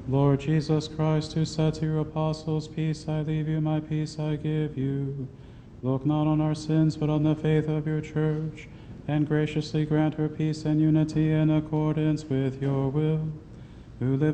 Lord Jesus Christ, who said to your apostles, "Peace I leave you, my peace I give you," look not on our sins, but on the faith of your church, and graciously grant her peace and unity in accordance with your will, who live